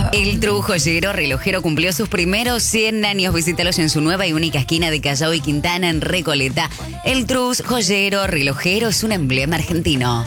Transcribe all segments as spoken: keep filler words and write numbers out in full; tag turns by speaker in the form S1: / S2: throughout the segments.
S1: El Tru joyero relojero cumplió sus primeros cien años. Visítalos en su nueva y única esquina de Callao y Quintana en Recoleta. El Tru joyero relojero es un emblema argentino.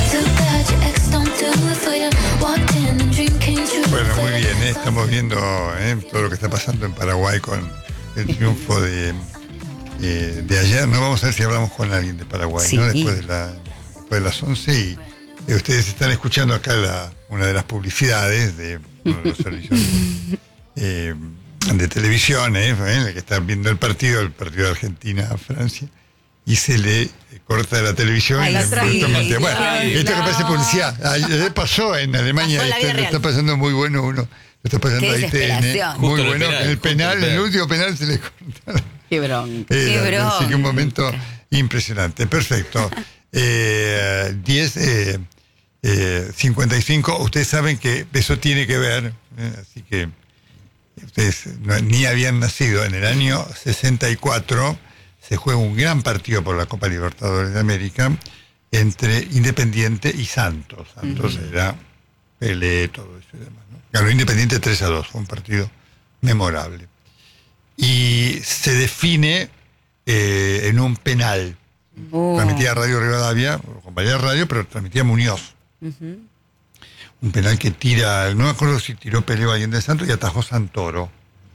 S2: Bueno, muy bien, ¿eh? Estamos viendo ¿eh? todo lo que está pasando en Paraguay con el triunfo de, eh, de ayer. No vamos a ver si hablamos con alguien de Paraguay,
S1: sí.
S2: ¿no? Después de, la, después de las once y eh, ustedes están escuchando acá la, una de las publicidades de uno de los servicios eh, de televisión, ¿eh? en la que están viendo el partido, el partido de Argentina a Francia, y se le corta la televisión.
S1: Ay,
S2: y
S1: la
S2: bruscamente, bueno,
S1: Ay,
S2: esto
S1: no.
S2: que parece publicidad. Ayer pasó en Alemania,
S1: Pasó en la
S2: este,
S1: vida
S2: lo está
S1: real.
S2: pasando muy bueno uno. Lo está pasando
S1: Qué
S2: ahí T N.
S1: desesperación.
S2: Muy
S3: Justo en el
S2: bueno.
S3: penal,
S2: El
S3: justo
S2: penal,
S3: en el
S2: el
S3: penal.
S2: último penal se le cortaron.
S1: Qué bronca.
S2: Era,
S1: Qué bronca.
S2: así que un momento impresionante. Perfecto. Eh, diez, eh, eh, cincuenta y cinco. Ustedes saben que eso tiene que ver, eh, así que ustedes no, ni habían nacido. En el año sesenta y cuatro se juega un gran partido por la Copa Libertadores de América entre Independiente y Santos. Santos uh-huh. era Pelé, todo eso y demás, ¿no? Ganó Independiente tres a dos, fue un partido memorable. Y se define eh, en un penal. Uh. Transmitía Radio Rivadavia, compañía de radio, pero transmitía Muñoz. Uh-huh. Un penal que tira, no me acuerdo si tiró Pelé o alguien de Santos y atajó Santoro,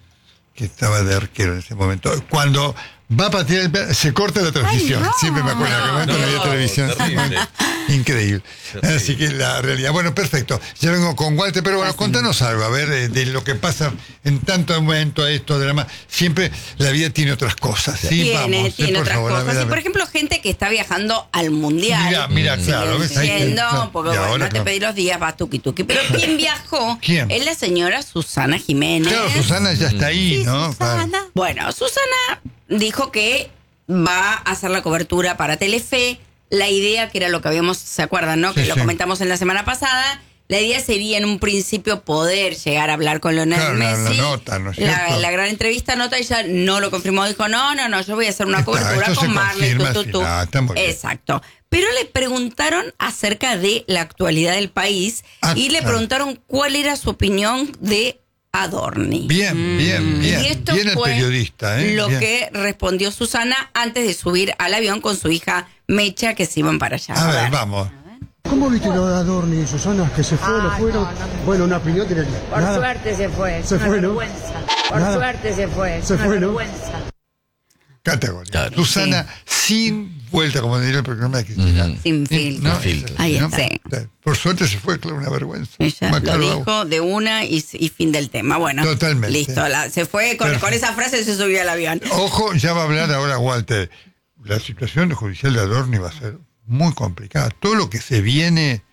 S2: que estaba de arquero en ese momento. Cuando va a patear el penal, se corta la transmisión. Ay, no. Siempre me acuerdo, en aquel momento no había televisión.
S3: Terrible.
S2: Increíble.
S3: Terrible.
S2: Así que la realidad. Bueno, perfecto. Ya vengo con Walter, pero bueno, contanos algo, a ver, de, de lo que pasa en tanto momento a esto drama. Siempre la vida tiene otras cosas. Sí,
S4: tiene,
S2: vamos.
S4: tiene
S2: sí, por
S4: otras
S2: favor,
S4: cosas.
S2: a ver, a ver.
S4: Y por ejemplo, gente que está viajando al mundial.
S2: Mira, mira, claro. ¿Ves? Ahí,
S4: Diciendo,
S2: no,
S4: porque
S2: y
S4: bueno,
S2: ahora,
S4: no te
S2: claro.
S4: pedí los días, vas tuki tuki. Pero quien viajó
S2: ¿Quién?
S4: es la señora Susana Jiménez.
S2: Claro, Susana ya está ahí,
S4: Sí,
S2: ¿no?
S4: Susana.
S2: Claro.
S4: Bueno, Susana dijo que va a hacer la cobertura para Telefe. La idea, que era lo que habíamos, ¿se acuerdan, no?
S2: Sí,
S4: que lo
S2: sí.
S4: comentamos en la semana pasada. La idea sería en un principio poder llegar a hablar con Lionel
S2: Claro, la-
S4: Messi.
S2: la nota, ¿no es
S4: la,
S2: cierto?
S4: la gran entrevista nota, ella no lo confirmó, dijo, no, no, no, yo voy a hacer una
S2: Está,
S4: cobertura
S2: esto
S4: con
S2: se
S4: Marley,
S2: confirma,
S4: tú,
S2: sí,
S4: tú, tú.
S2: ah, está muy bien.
S4: Exacto. Pero le preguntaron acerca de la actualidad del país
S2: Ah,
S4: y le
S2: claro.
S4: preguntaron cuál era su opinión de Adorni.
S2: Bien, bien, bien.
S4: Y esto
S2: Bien el
S4: fue
S2: periodista, ¿eh?
S4: lo
S2: Bien.
S4: que respondió Susana antes de subir al avión con su hija Mecha, que se iban para allá.
S2: A ver, vamos.
S5: ¿Cómo viste lo de Adorni y Susana? ¿Que se fue,
S6: Ah,
S5: lo fueron?
S6: no, no, no.
S5: Bueno, una opinión tiene que...
S6: Por
S5: Nada.
S6: suerte se fue, es
S5: Se
S6: una
S5: fue, ¿no?
S6: vergüenza. Por
S5: Nada.
S6: suerte se fue, es
S5: Se
S6: una
S5: fue, ¿no?
S6: vergüenza.
S2: Categoría.
S3: Claro.
S2: Susana sin vuelta, como diría el programa de Cristina.
S3: Mm.
S1: Sin filtro.
S2: No,
S3: filtro.
S4: Ahí
S2: ¿no?
S4: está.
S2: Por suerte se fue, claro, una vergüenza.
S4: Ella
S2: Más
S4: lo
S2: claro,
S4: dijo de una y, y fin del tema. Bueno,
S2: Totalmente.
S4: listo. La- se fue con,
S2: Perfecto.
S4: con esa frase, se subió al avión.
S2: Ojo, ya va a hablar ahora Walter. La situación judicial de Adorni va a ser muy complicada. Todo lo que se viene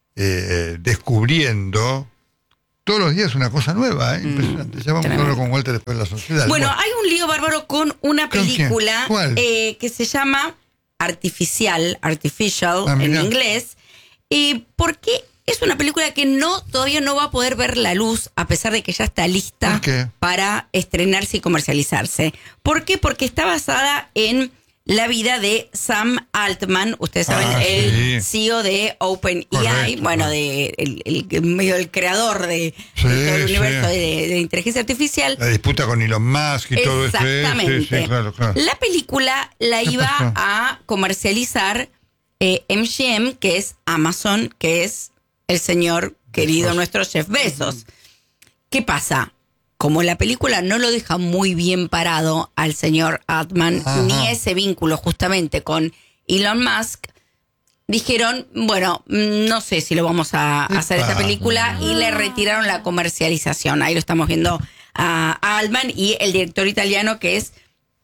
S2: eh, descubriendo, todos los días es una cosa nueva, ¿eh? Impresionante. Ya vamos a hablar con Walter después de la sociedad.
S4: Bueno, hay un lío bárbaro con una
S2: ¿Con quién?
S4: película
S2: ¿Cuál?
S4: eh, que se llama Artificial, Artificial
S2: Ah,
S4: en
S2: mirá.
S4: inglés, eh, porque es una película que no todavía no va a poder ver la luz, a pesar de que ya está lista
S2: ¿Por qué?
S4: para estrenarse y comercializarse. ¿Por qué? Porque está basada en la vida de Sam Altman, ustedes saben,
S2: Ah,
S4: el
S2: sí.
S4: C E O de OpenAI,
S2: Correcto.
S4: bueno, de el, el- medio el creador de,
S2: Sí,
S4: de todo el
S2: sí.
S4: universo de, de inteligencia artificial.
S2: La disputa con Elon Musk y todo eso.
S4: Exactamente.
S2: Sí, sí, claro, claro.
S4: La película la
S2: ¿Qué
S4: iba
S2: pasó?
S4: a comercializar eh, M G M, que es Amazon, que es el señor querido
S2: Bezos.
S4: nuestro Jeff Bezos. ¿Qué pasa? Como la película no lo deja muy bien parado al señor Altman,
S2: Ajá.
S4: ni ese vínculo justamente con Elon Musk, dijeron, bueno, no sé si lo vamos a
S2: ¿Qué
S4: hacer esta
S2: pasa?
S4: película, y le retiraron la comercialización. Ahí lo estamos viendo a, a Altman y el director italiano, que es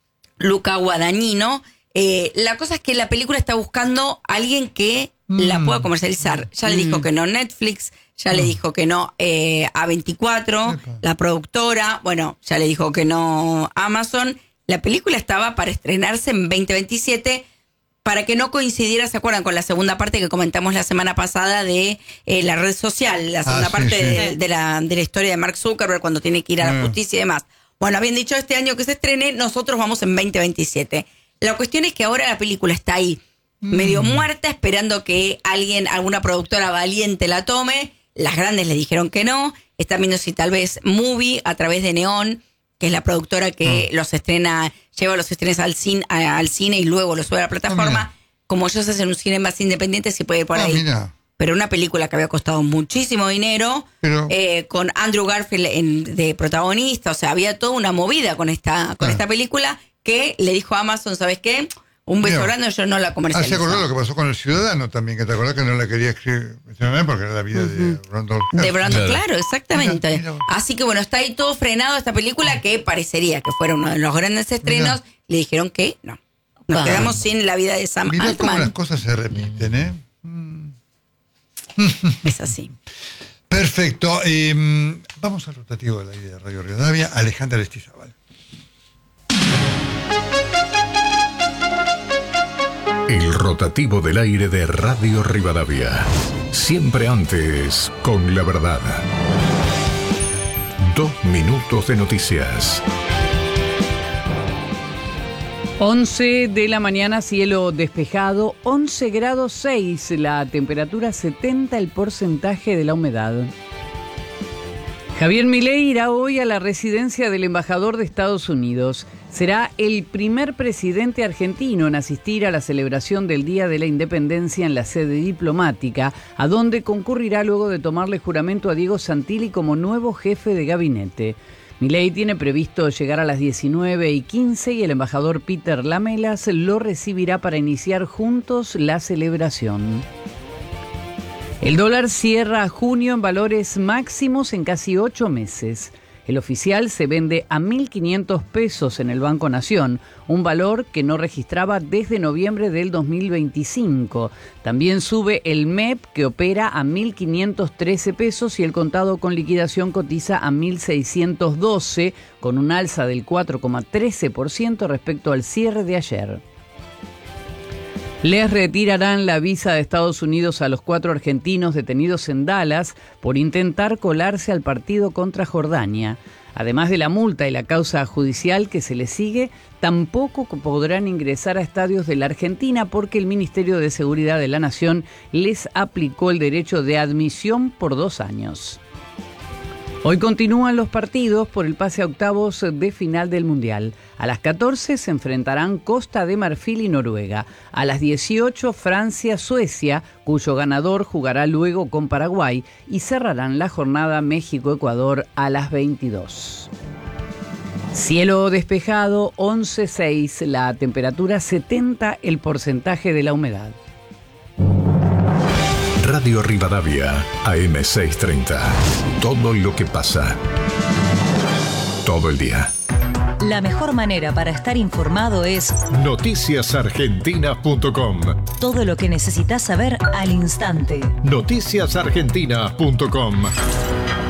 S4: Luca Guadagnino. Eh, la cosa es que la película está buscando a alguien que la
S2: Mm.
S4: pueda comercializar. Ya le dijo que no Netflix, ya le dijo que no eh, A veinticuatro,
S2: Epa.
S4: la productora, bueno, ya le dijo que no Amazon. La película estaba para estrenarse en veinte veintisiete, para que no coincidiera, ¿se acuerdan? Con la segunda parte que comentamos la semana pasada de eh, la red social, la segunda
S2: sí,
S4: parte
S2: sí.
S4: De, de la, de la historia de Mark Zuckerberg cuando tiene que ir a la
S2: Mm.
S4: justicia y demás. Bueno, habían dicho este año que se estrene, nosotros vamos en veinte veintisiete. La cuestión es que ahora la película está ahí, medio muerta, esperando que alguien, alguna productora valiente la tome. Las grandes le dijeron que no. están viendo si tal vez Movie a través de Neon, que es la productora que mm. los estrena, lleva los estrenos al cine, al cine y luego los sube a la plataforma. Oh, como ellos hacen un cine más independiente, se puede ir por oh, ahí. Mira. Pero una película que había costado muchísimo dinero, Pero... eh, con Andrew Garfield en, de protagonista, o sea, había toda una movida con esta, con ah. esta película que le dijo a Amazon, ¿sabes qué? Un beso grande, yo no la comercializo.
S2: Ah, se acordó lo que pasó con El Ciudadano también, que te acordás que no la quería escribir porque era la vida uh-huh. de Brandon.
S4: De Brandon, claro, claro exactamente. Mira, mira. Así que bueno, está ahí todo frenado esta película que parecería que fuera uno de los grandes estrenos. Mira. Le dijeron que no. Nos ah. quedamos sin la vida de Sam
S2: Altman.
S4: Mira
S2: cómo las cosas se repiten, ¿eh?
S4: Es así.
S2: Perfecto. Eh, vamos al rotativo de la idea de Radio Rivadavia. Alejandra Lestizábal.
S3: El rotativo del aire de Radio Rivadavia. Siempre antes, con la verdad. Dos minutos de noticias.
S7: once de la mañana, cielo despejado, once grados seis, la temperatura setenta, el porcentaje de la humedad. Javier Milei irá hoy a la residencia del embajador de Estados Unidos. Será el primer presidente argentino en asistir a la celebración del Día de la Independencia en la sede diplomática, a donde concurrirá luego de tomarle juramento a Diego Santilli como nuevo jefe de gabinete. Milei tiene previsto llegar a las diecinueve y quince y el embajador Peter Lamelas lo recibirá para iniciar juntos la celebración. El dólar cierra junio en valores máximos en casi ocho meses. El oficial se vende a mil quinientos pesos en el Banco Nación, un valor que no registraba desde noviembre del dos mil veinticinco. También sube el M E P, que opera a mil quinientos trece pesos, y el contado con liquidación cotiza a mil seiscientos doce, con un alza del cuatro coma trece por ciento respecto al cierre de ayer. Les retirarán la visa de Estados Unidos a los cuatro argentinos detenidos en Dallas por intentar colarse al partido contra Jordania. Además de la multa y la causa judicial que se les sigue, tampoco podrán ingresar a estadios de la Argentina porque el Ministerio de Seguridad de la Nación les aplicó el derecho de admisión por dos años. Hoy continúan los partidos por el pase a octavos de final del Mundial. A las catorce se enfrentarán Costa de Marfil y Noruega. A las dieciocho Francia-Suecia, cuyo ganador jugará luego con Paraguay, y cerrarán la jornada México-Ecuador a las veintidós. Cielo despejado, once seis, la temperatura setenta, el porcentaje de la humedad.
S3: Radio Rivadavia, A M seiscientos treinta. Todo lo que pasa. Todo el día.
S8: La mejor manera para estar informado es
S3: noticias argentinas punto com.
S8: Todo lo que necesitas saber al instante.
S3: noticias argentinas punto com.